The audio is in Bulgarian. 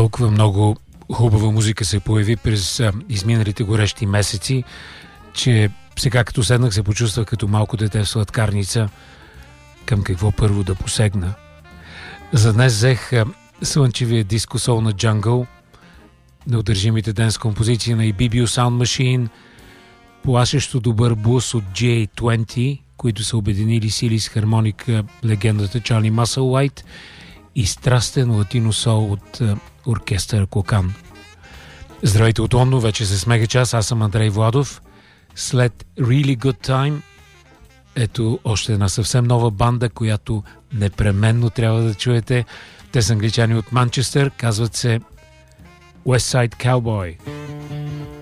Толкова много хубава музика се появи през изминалите горещи месеци, че сега като седнах се почувствах като малко дете в сладкарница. Към какво първо да посегна? За днес взех слънчевия диско сол на Jungle, неудържимите денс композиции на EBBU Sound Machine, плашещо добър блус от J20, които са обединили сили с хармоника легендата Чарли Мъсълуайт, и страстен латино сол от оркестър Кокан. Здравейте от Лондон, вече се смега час, аз съм Андрей Владов. След Really Good Time, ето още една съвсем нова банда, която непременно трябва да чуете. Те са англичани от Манчестър, казват се West Side Cowboy.